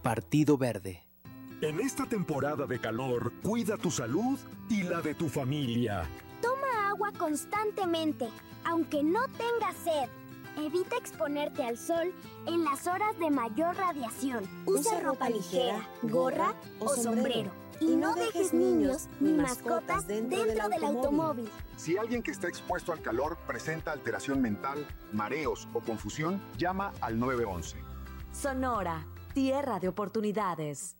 Partido Verde. En esta temporada de calor, cuida tu salud y la de tu familia. Toma agua constantemente, aunque no tengas sed. Evita exponerte al sol en las horas de mayor radiación. Usa ropa ligera, gorra o sombrero. Y no dejes niños ni mascotas dentro del automóvil. Si alguien que está expuesto al calor presenta alteración mental, mareos o confusión, llama al 911. Sonora, tierra de oportunidades.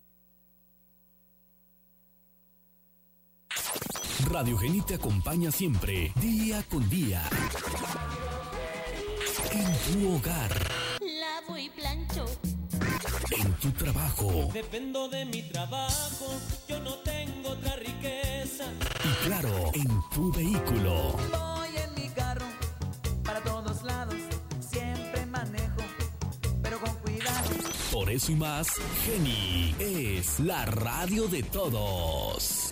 Radio Geni te acompaña siempre, día con día. En tu hogar. Lavo y plancho. En tu trabajo. Dependo de mi trabajo, yo no tengo otra riqueza. Y claro, en tu vehículo. Voy en mi carro, para todos lados, siempre manejo, pero con cuidado. Por eso y más, Geni es la radio de todos.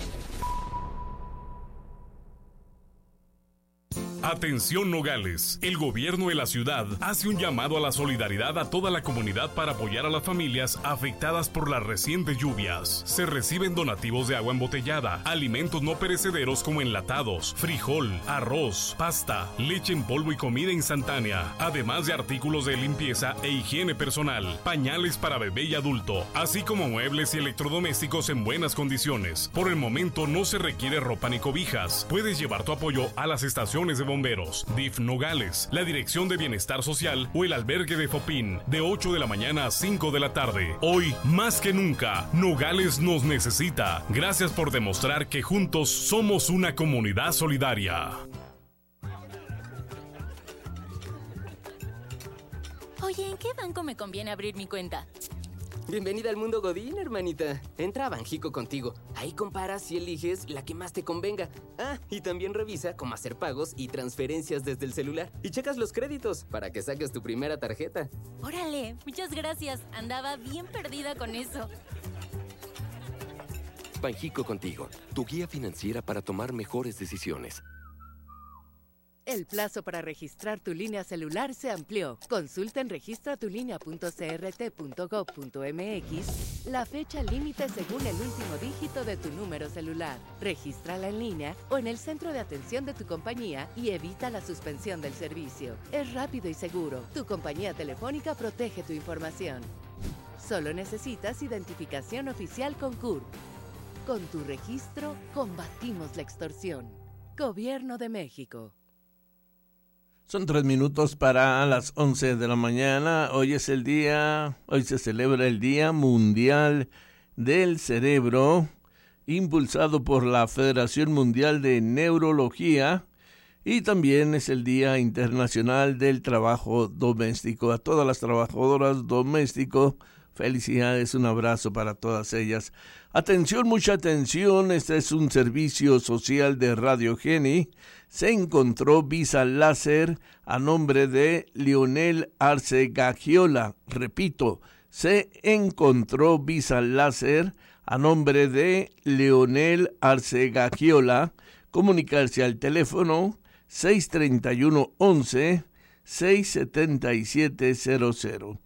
Atención Nogales, el gobierno de la ciudad hace un llamado a la solidaridad a toda la comunidad para apoyar a las familias afectadas por las recientes lluvias. Se reciben donativos de agua embotellada, alimentos no perecederos como enlatados, frijol, arroz, pasta, leche en polvo y comida instantánea, además de artículos de limpieza e higiene personal, pañales para bebé y adulto, así como muebles y electrodomésticos en buenas condiciones. Por el momento no se requiere ropa ni cobijas. Puedes llevar tu apoyo a las estaciones de bomberos, DIF Nogales, la Dirección de Bienestar Social o el albergue de Fopín, de 8 de la mañana a 5 de la tarde. Hoy, más que nunca, Nogales nos necesita. Gracias por demostrar que juntos somos una comunidad solidaria. Oye, ¿en qué banco me conviene abrir mi cuenta? Bienvenida al mundo Godín, hermanita. Entra a Banjico contigo. Ahí comparas y eliges la que más te convenga. Ah, y también revisa cómo hacer pagos y transferencias desde el celular. Y checas los créditos para que saques tu primera tarjeta. Órale, muchas gracias. Andaba bien perdida con eso. Banjico contigo, tu guía financiera para tomar mejores decisiones. El plazo para registrar tu línea celular se amplió. Consulta en registratulinea.crt.gov.mx la fecha límite según el último dígito de tu número celular. Regístrala en línea o en el centro de atención de tu compañía y evita la suspensión del servicio. Es rápido y seguro. Tu compañía telefónica protege tu información. Solo necesitas identificación oficial con CURP. Con tu registro, combatimos la extorsión. Gobierno de México. Son 3 minutos para las 11 de la mañana. Hoy se celebra el Día Mundial del Cerebro, impulsado por la Federación Mundial de Neurología, y también es el Día Internacional del Trabajo Doméstico. A todas las trabajadoras domésticas, felicidades, un abrazo para todas ellas. Atención, mucha atención, este es un servicio social de Radio Geni. Se encontró visa láser a nombre de Leonel Arce Gagiola. Repito, se encontró visa láser a nombre de Leonel Arce Gagiola. Comunicarse al teléfono 631-11-67700.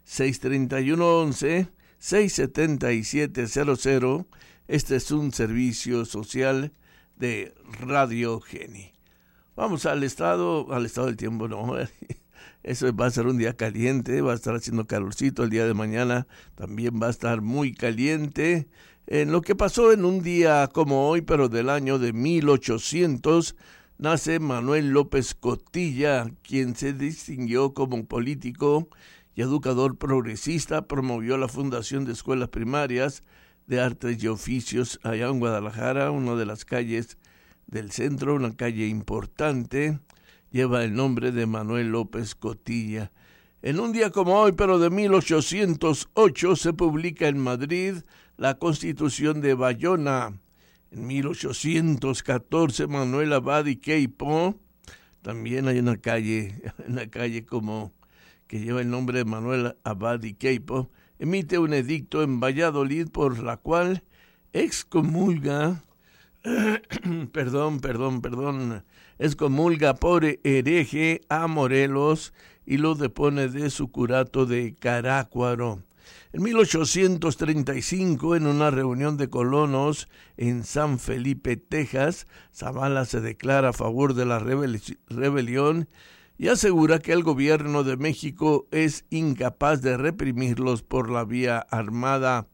631-11-67700. Este es un servicio social de Radio Geni. Vamos al estado del tiempo, no. Eso va a ser un día caliente, va a estar haciendo calorcito el día de mañana, también va a estar muy caliente. En lo que pasó en un día como hoy, pero del año de 1800, nace Manuel López Cotilla, quien se distinguió como político y educador progresista. Promovió la fundación de escuelas primarias de artes y oficios allá en Guadalajara, una de las calles del centro, una calle importante, lleva el nombre de Manuel López Cotilla. En un día como hoy, pero de 1808, se publica en Madrid la Constitución de Bayona. En 1814, Manuel Abad y Queipo, también hay una calle como que lleva el nombre de Manuel Abad y Queipo, emite un edicto en Valladolid por la cual excomulga excomulga por hereje a Morelos y lo depone de su curato de Carácuaro. En 1835, en una reunión de colonos en San Felipe, Texas, Zavala se declara a favor de la rebelión y asegura que el gobierno de México es incapaz de reprimirlos por la vía armada.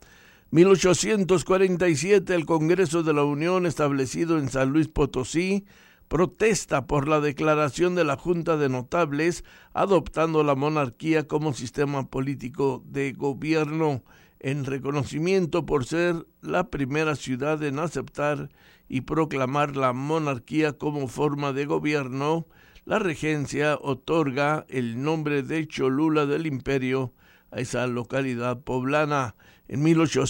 1847, el Congreso de la Unión, establecido en San Luis Potosí, protesta por la declaración de la Junta de Notables adoptando la monarquía como sistema político de gobierno, en reconocimiento por ser la primera ciudad en aceptar y proclamar la monarquía como forma de gobierno. La regencia otorga el nombre de Cholula del Imperio a esa localidad poblana. En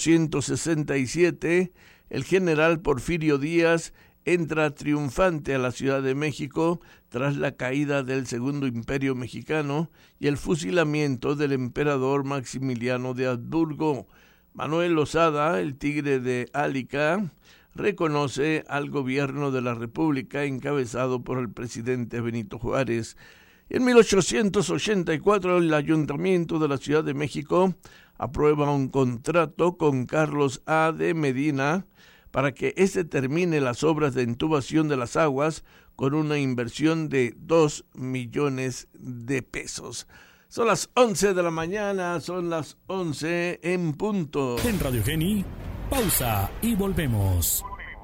1867, el general Porfirio Díaz entra triunfante a la Ciudad de México tras la caída del Segundo Imperio Mexicano y el fusilamiento del emperador Maximiliano de Habsburgo. Manuel Lozada, el Tigre de Álica, reconoce al gobierno de la República encabezado por el presidente Benito Juárez. En 1884, el Ayuntamiento de la Ciudad de México aprueba un contrato con Carlos A. de Medina para que éste termine las obras de intubación de las aguas con una inversión de 2 millones de pesos. Son las 11 de la mañana, son las 11 en punto. En Radio Geni, pausa y volvemos.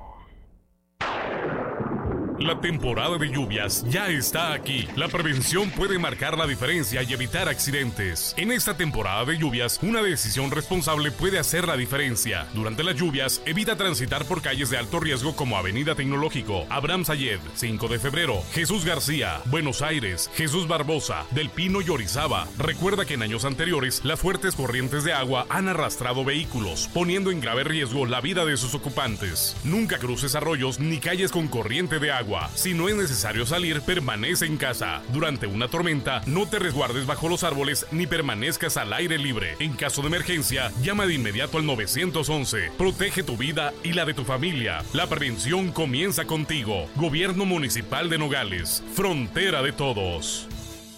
La temporada de lluvias ya está aquí. La prevención puede marcar la diferencia y evitar accidentes. En esta temporada de lluvias, una decisión responsable puede hacer la diferencia. Durante las lluvias, evita transitar por calles de alto riesgo como Avenida Tecnológico, Abraham Sayed, 5 de febrero, Jesús García, Buenos Aires, Jesús Barbosa, Del Pino y Orizaba. Recuerda que en años anteriores, las fuertes corrientes de agua han arrastrado vehículos, poniendo en grave riesgo la vida de sus ocupantes. Nunca cruces arroyos ni calles con corriente de agua. Si no es necesario salir, permanece en casa. Durante una tormenta, no te resguardes bajo los árboles ni permanezcas al aire libre. En caso de emergencia, llama de inmediato al 911. Protege tu vida y la de tu familia. La prevención comienza contigo. Gobierno Municipal de Nogales. Frontera de todos.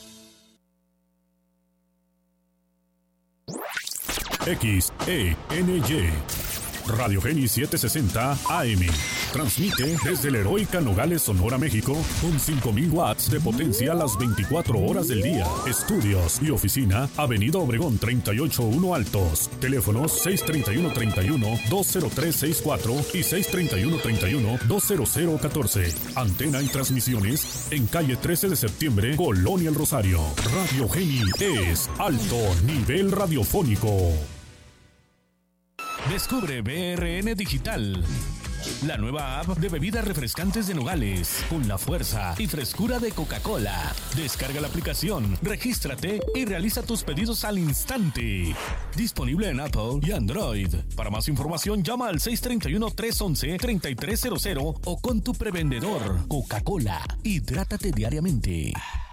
XENY Radio Geni 760 AM. Transmite desde la heroica Nogales, Sonora, México, con 5,000 watts de potencia a las 24 horas del día. Estudios y oficina, Avenida Obregón 381 Altos. Teléfonos 631-31-20364 y 631-31-20014. Antena y transmisiones en calle 13 de septiembre, Colonia El Rosario. Radio Geni es alto nivel radiofónico. Descubre BRN Digital, la nueva app de bebidas refrescantes de Nogales, con la fuerza y frescura de Coca-Cola. Descarga la aplicación, regístrate y realiza tus pedidos al instante. Disponible en Apple y Android. Para más información, llama al 631-311-3300 o con tu prevendedor. Coca-Cola, hidrátate diariamente.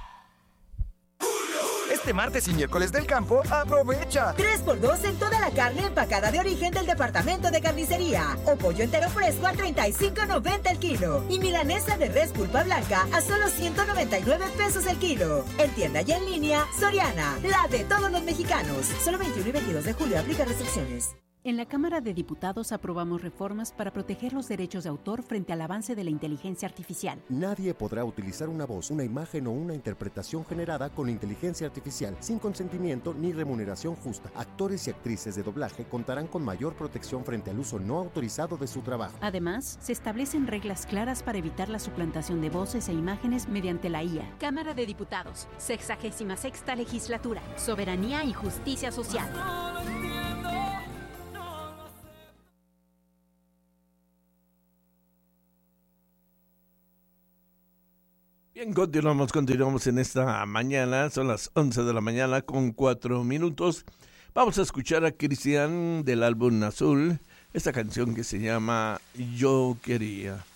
Este martes y miércoles del campo, aprovecha 3x2 en toda la carne empacada de origen del departamento de carnicería. O pollo entero fresco a $35.90 el kilo. Y milanesa de res pulpa blanca a solo $199 el kilo. En tienda y en línea, Soriana, la de todos los mexicanos. Solo 21 y 22 de julio aplica restricciones. En la Cámara de Diputados aprobamos reformas para proteger los derechos de autor frente al avance de la inteligencia artificial. Nadie podrá utilizar una voz, una imagen o una interpretación generada con inteligencia artificial sin consentimiento ni remuneración justa. Actores y actrices de doblaje contarán con mayor protección frente al uso no autorizado de su trabajo. Además, se establecen reglas claras para evitar la suplantación de voces e imágenes mediante la IA. Cámara de Diputados, 66ª Legislatura, Soberanía y Justicia Social. Bien, continuamos en esta mañana, son las 11 de la mañana con 4 minutos. Vamos a escuchar a Cristian del álbum Azul, esta canción que se llama Yo Quería.